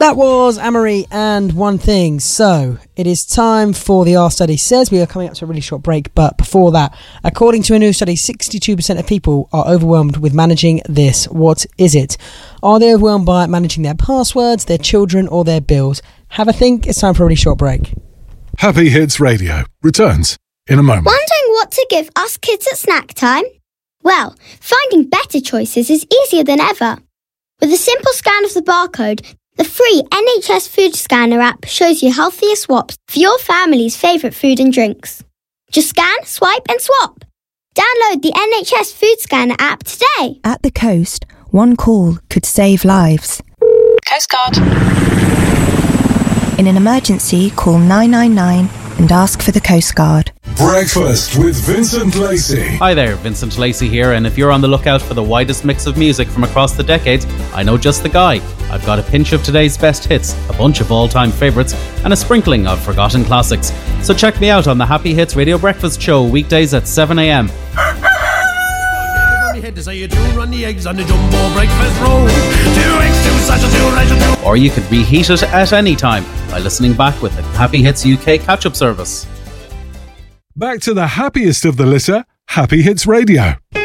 That was Anne-Marie and One Thing. So, it is time for the Our Study Says. We are coming up to a really short break, but before that, according to a new study, 62% of people are overwhelmed with managing this. What is it? Are they overwhelmed by managing their passwords, their children, or their bills? Have a think. It's time for a really short break. Happy Hits Radio returns in a moment. Wondering what to give us kids at snack time? Well, finding better choices is easier than ever. With a simple scan of the barcode, the free NHS Food Scanner app shows you healthier swaps for your family's favourite food and drinks. Just scan, swipe and swap. Download the NHS Food Scanner app today. At the coast, one call could save lives. Coast Guard. In an emergency, call 999 and ask for the Coast Guard. Breakfast with Vincent Lacey. Hi there, Vincent Lacey here, and if you're on the lookout for the widest mix of music from across the decades, I know just the guy. I've got a pinch of today's best hits, a bunch of all-time favourites, and a sprinkling of forgotten classics. So check me out on the Happy Hits Radio Breakfast Show, weekdays at 7am. Or you could reheat it at any time by listening back with the Happy Hits UK catch-up service. Back to the happiest of the litter, Happy Hits Radio.